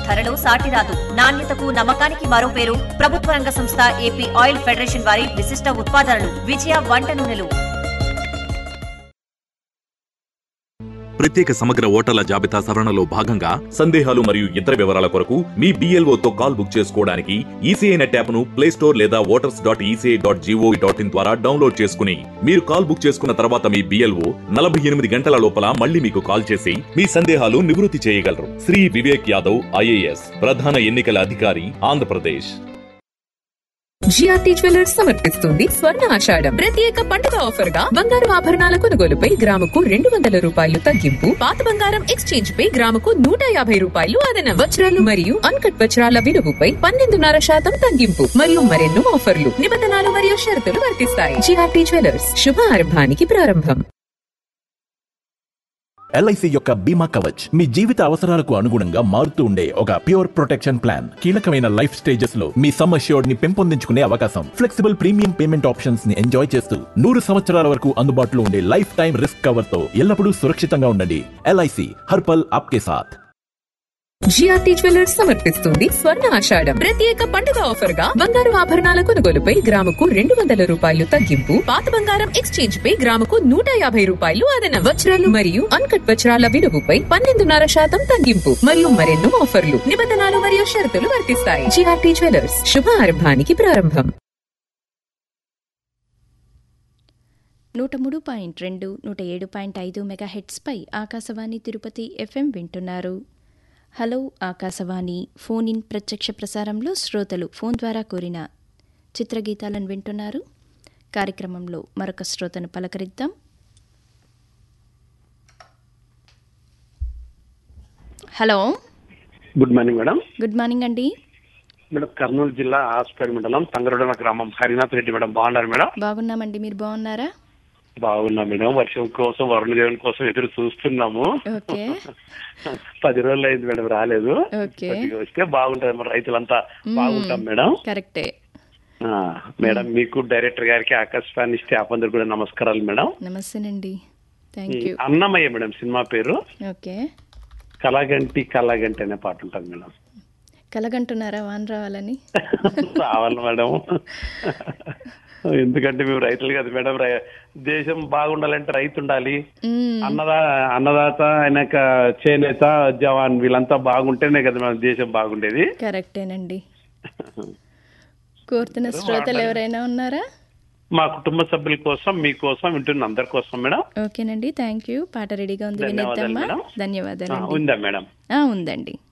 ధరలో సాటి రాదు. నాణ్యతకు నమ్మకానికి మరో పేరు ప్రభుత్వ రంగ సంస్థ ఏపీ ఆయిల్ ఫెడరేషన్ వారి విశిష్ట ఉత్పాదనలు విజయ వంట నూనెలు. ప్రత్యేక సమగ్ర ఓటర్ల జాబితా సవరణలో భాగంగా సందేహాలు మరియు ఇతర వివరాల కొరకు మీ BLOతో కాల్ బుక్ చేసుకోవడానికి ఈసీఐ నెట్ యాప్ను ప్లేస్టోర్ లేదా voters.eci.gov.in ద్వారా డౌన్లోడ్ చేసుకుని మీరు కాల్ బుక్ చేసుకున్న తర్వాత మీ BLO 48 గంటల లోపల మళ్ళీ మీకు కాల్ చేసి మీ సందేహాలు నివృత్తి చేయగలరు. శ్రీ వివేక్ యాదవ్ IAS, ప్రధాన ఎన్నికల అధికారి, ఆంధ్రప్రదేశ్. జిఆర్టీ జ్యువెలర్స్ సమర్పిస్తుంది స్వర్ణ ఆషాఢం ప్రత్యేక పండుగ ఆఫర్ గా బంగారు ఆభరణాల కొనుగోలుపై గ్రాముకు 200 రూపాయలు తగ్గింపు, పాత బంగారం ఎక్స్చేంజ్ పై గ్రాముకు 150 రూపాయలు అదనం, వజ్రాలు మరియు అన్కట్ వజ్రాల విలువపై 12.5% తగ్గింపు మరియు మరెన్నో ఆఫర్లు, నిబంధనలు మరియు షరతులు వర్తిస్తాయి. జిఆర్టీ జ్యువెలర్స్, శుభారంభానికి ప్రారంభం. LIC యొక్క బీమా కవచ్ మీ జీవిత అవసరాలకు అనుగుణంగా మారుతూ ఉండే ఒక ప్యూర్ ప్రొటెక్షన్ ప్లాన్. కీలకమైన లైఫ్ స్టేజెస్ లో మీ సమ్ అష్యూర్డ్ ని పెంపొందించుకునే అవకాశం, ఫ్లెక్సిబుల్ ప్రీమియం పేమెంట్ ఆప్షన్స్ ని ఎంజాయ్ చేస్తూ 100 సంవత్సరాల వరకు అందుబాటులో ఉండే లైఫ్ టైం రిస్క్ కవర్ తో ఎల్లప్పుడూ సురక్షితంగా ఉండండి. LIC హర్ పల్ ఆప్కే సాథ్. జిఆర్టీ జ్యువెలర్స్ సమర్పిస్తుంది స్వర్ణ ఆషాఢం ప్రత్యేక పండుగ ఆఫర్ గా బంగారు ఆభరణాల కొనుగోలుపై గ్రాముకు 200 రూపాయలు తగ్గింపు, పాత బంగారం ఎక్స్చేంజ్ పై గ్రాముకు 150 రూపాయలు అదనం, వజ్రాలు మరియు అన్కట్ వజ్రాల విలువపై 12.5% తగ్గింపు మరియు మరెన్నో ఆఫర్లు, నిబంధనలు మరియు షరతులు వర్తిస్తాయి. జిఆర్టీ జ్యువెలర్స్, శుభారంభానికి ప్రారంభం. 103.2, 107.5 మెగాహెర్ట్జ్ పై ఆకాశవాణి తిరుపతి FM వింటున్నారు. హలో ఆకాశవాణి ఫోన్ ఇన్ ప్రత్యక్ష ప్రసారంలో శ్రోతలు ఫోన్ ద్వారా కోరిన చిత్రగీతాలను వింటున్నారు. కార్యక్రమంలో మరొక శ్రోతను పలకరిద్దాం. Hello, good morning madam. Good morning అండి. మేడం, కర్నూలు జిల్లా ఆస్పేట మండలం తంగరొడన గ్రామం హరినాథ్ రెడ్డి మేడం. బాగున్నారు మేడం? బాగున్నామండి, మీరు బాగున్నారా? బాగున్నా మేడం. వర్షం కోసం, వరుణ దేవుని కోసం ఎదురు చూస్తున్నాము. ఓకే. 10 రోజులు అయింది మేడం, రాలేదు. వస్తే బాగుంటది, రైతులంతా బాగుంటాం మేడం. కరెక్టే మేడం. మీకు డైరెక్టర్ గారికి, ఆకాశవాణి స్టాఫ్ అందరు కూడా నమస్కారాలు madam. నమస్తేనండి. Thank you. Annamayya madam cinema పేరు. ఓకే. కలగంటి కలగంటి అనే పాట ఉంటుంది మేడం. కలగంటున్నారా వాన రావాలని? రావాలి మేడం, ఎందుకంటే మేము రైతులు కదా మేడం. దేశం బాగుండాలంటే రైతు ఉండాలి. అన్నదాత, ఆయనక చేనేత, జవాన్ వీళ్ళంతా బాగుంటేనే కదా మన దేశం బాగుండేది. కరెక్టేనండి. కోరుతున్న శ్రోతలు ఎవరైనా ఉన్నారా? మా కుటుంబ సభ్యుల కోసం, మీకోసం, వింటున్న అందరి కోసం మేడం. ఓకేనండి, థ్యాంక్ యూ. పాట రెడీగా ఉంది, వినేద్దామా? ధన్యవాదాలు. ఉందా మేడం? ఉందండి.